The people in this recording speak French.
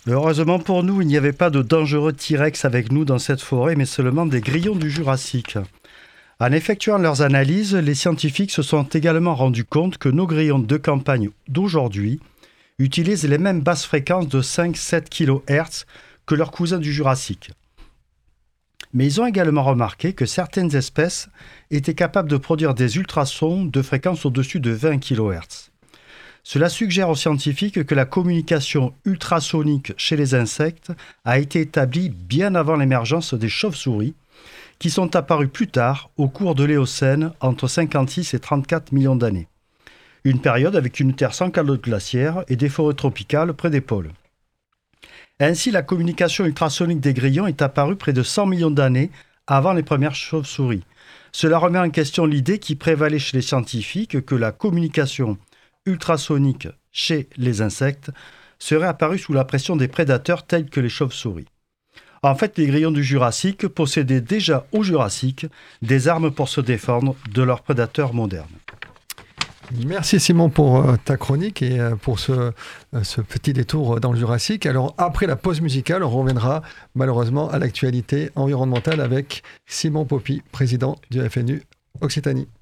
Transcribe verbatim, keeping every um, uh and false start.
Heureusement pour nous, il n'y avait pas de dangereux T-Rex avec nous dans cette forêt, mais seulement des grillons du Jurassique. En effectuant leurs analyses, les scientifiques se sont également rendus compte que nos grillons de campagne d'aujourd'hui utilisent les mêmes basses fréquences de cinq à sept kilohertz que leurs cousins du Jurassique. Mais ils ont également remarqué que certaines espèces étaient capables de produire des ultrasons de fréquences au-dessus de vingt kilohertz. Cela suggère aux scientifiques que la communication ultrasonique chez les insectes a été établie bien avant l'émergence des chauves-souris, qui sont apparus plus tard, au cours de l'Éocène, entre cinquante-six et trente-quatre millions d'années. Une période avec une Terre sans calotte glaciaire et des forêts tropicales près des pôles. Ainsi, la communication ultrasonique des grillons est apparue près de cent millions d'années avant les premières chauves-souris. Cela remet en question l'idée qui prévalait chez les scientifiques que la communication ultrasonique chez les insectes serait apparue sous la pression des prédateurs tels que les chauves-souris. En fait, les grillons du Jurassique possédaient déjà au Jurassique des armes pour se défendre de leurs prédateurs modernes. Merci Simon pour euh, ta chronique et euh, pour ce, euh, ce petit détour dans le Jurassique. Alors après la pause musicale, on reviendra malheureusement à l'actualité environnementale avec Simon Poppy, président du F N U Occitanie.